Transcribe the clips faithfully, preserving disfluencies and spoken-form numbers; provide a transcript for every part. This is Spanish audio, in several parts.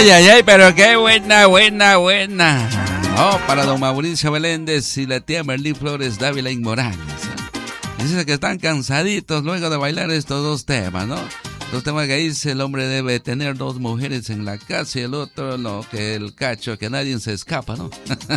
Ay, ay, ay, pero qué buena, buena, buena. Oh, para don Mauricio Meléndez y la tía Merlí Flores Dávila y Morales. Dice que están cansaditos luego de bailar estos dos temas, ¿no? Dos temas que dice el hombre debe tener dos mujeres en la casa y el otro no, que el cacho, que nadie se escapa, ¿no?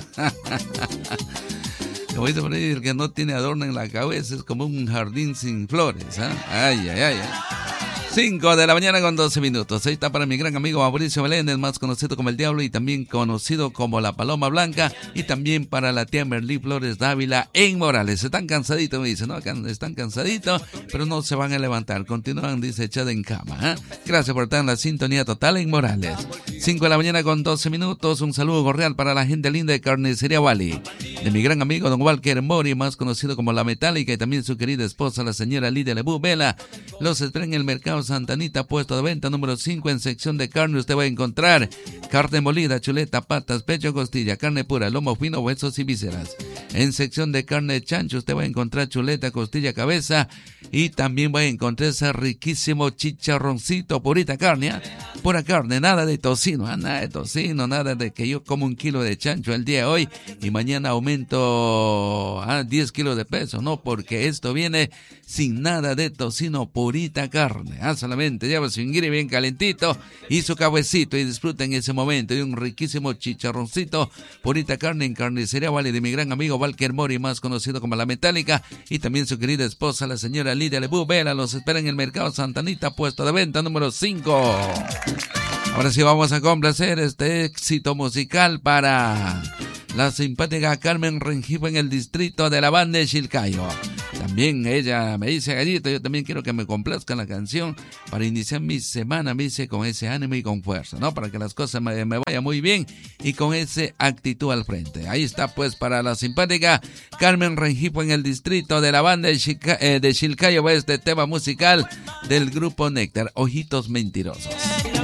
Como dice por ahí, el que no tiene adorno en la cabeza es como un jardín sin flores, ¿eh? Ay, ay, ay, ay. cinco de la mañana con doce minutos. Ahí está para mi gran amigo Mauricio Meléndez, más conocido como El Diablo y también conocido como La Paloma Blanca. Y también para la tía Merlí Flores Dávila en Morales. Están cansaditos, me dicen, ¿no? Están cansaditos, pero no se van a levantar. Continúan, dice, echada en cama. ¿eh? Gracias por estar en la sintonía total en Morales. cinco de la mañana con doce minutos. Un saludo cordial para la gente linda de Carnicería Wally. De mi gran amigo don Walker Mori, más conocido como La Metálica, y también su querida esposa, la señora Lidia Lebú Vela. Los espera en el mercado Santa Anita, puesto de venta número cinco. En sección de carne usted va a encontrar carne molida, chuleta, patas, pecho, costilla, carne pura, lomo fino, huesos y vísceras. En sección de carne de chancho usted va a encontrar chuleta, costilla, cabeza, y también va a encontrar ese riquísimo chicharroncito, purita carne, ¿eh? Pura carne, nada de tocino, ¿eh? Nada de tocino, nada de que yo como un kilo de chancho el día de hoy y mañana aumento a diez kilos de peso, no, porque esto viene sin nada de tocino, purita carne, ¿eh? Solamente lleva su ingrediente bien calentito y su cabecito y disfruten ese momento de un riquísimo chicharroncito, purita carne en Carnicería Vale de mi gran amigo Walker Mori, más conocido como La Metálica, y también su querida esposa, la señora Lidia Lebú Vela. Los espera en el mercado Santa Anita, puesto de venta número cinco. Ahora sí vamos a complacer este éxito musical para la simpática Carmen Rengifo en el distrito de la banda de Chilcayo. También ella me dice, Gallito, yo también quiero que me complazca la canción para iniciar mi semana, me dice, con ese ánimo y con fuerza, ¿no? Para que las cosas me, me vayan muy bien y con esa actitud al frente. Ahí está, pues, para la simpática Carmen Rengifo en el distrito de la banda de, Chica, eh, de Chilcayo, este tema musical del grupo Néctar, Ojitos Mentirosos.